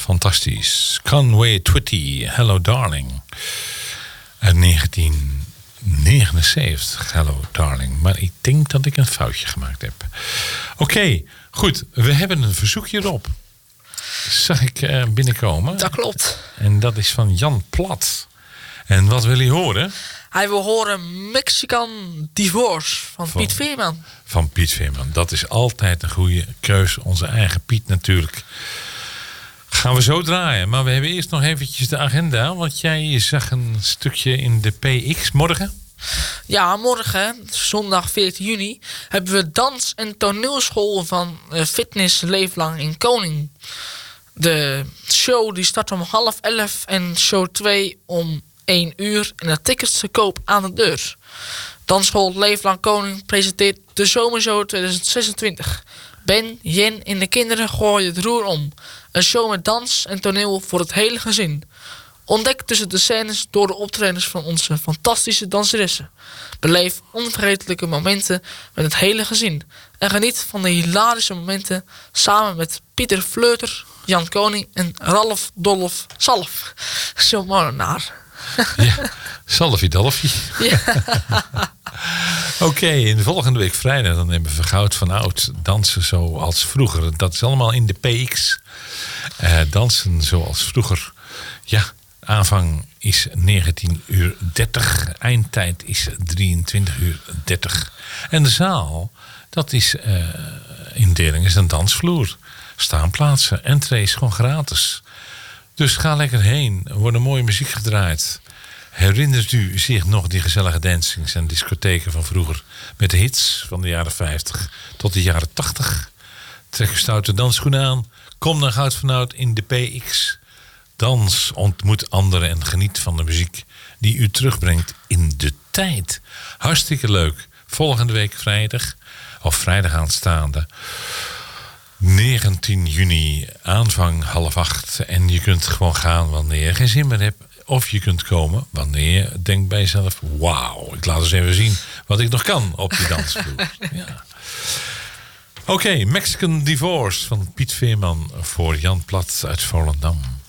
Fantastisch. Conway Twitty, Hello Darling. Uit 1979, Hello Darling. Maar ik denk dat ik een foutje gemaakt heb. Oké, goed. We hebben een verzoekje erop. Zag ik binnenkomen. Dat klopt. En dat is van Jan Plat. En wat wil hij horen? Hij wil horen Mexican Divorce van Piet Veerman. Van Piet Veerman. Dat is altijd een goede keus. Onze eigen Piet natuurlijk. Gaan we zo draaien. Maar we hebben eerst nog eventjes de agenda. Want jij zag een stukje in de PX morgen. Ja, morgen, zondag 14 juni, hebben we dans- en toneelschool van Fitness Leeflang in Koning. De show die start om 10:30 en show 2 om 1 uur. En de tickets te koop aan de deur. Dansschool Leeflang Koning presenteert de Zomershow 2026. Ben, Jen en de kinderen gooien het roer om. Een show met dans en toneel voor het hele gezin. Ontdek tussen de scènes door de optredens van onze fantastische danseressen. Beleef onvergetelijke momenten met het hele gezin. En geniet van de hilarische momenten samen met Pieter Fleuter, Jan Koning en Ralf Dolf Salf. Zo'n molenaar. Ja, Salfie-Dalfie. Ja. Oké, in de volgende week vrijdag dan hebben we Goud van Oud. Dansen zoals vroeger. Dat is allemaal in de PX. Dansen zoals vroeger. Ja, aanvang is 19:30. Eindtijd is 23:30. En de zaal, dat is indeling is een dansvloer. Staanplaatsen. Entree is gewoon gratis. Dus ga lekker heen. Er wordt mooie muziek gedraaid. Herinnert u zich nog die gezellige dancings en discotheken van vroeger? Met de hits van de jaren 50 tot de jaren 80. Trek uw stoute dansschoenen aan. Kom naar Goud van Oud in de PX. Dans, ontmoet anderen en geniet van de muziek die u terugbrengt in de tijd. Hartstikke leuk. Volgende week vrijdag, of vrijdag aanstaande, 19 juni, aanvang 7:30. En je kunt gewoon gaan wanneer je geen zin meer hebt. Of je kunt komen wanneer je denkt bij jezelf, wauw, ik laat eens even zien wat ik nog kan op die dansvloer. Ja. Oké, Mexican Divorce van Piet Veerman voor Jan Plat uit Volendam.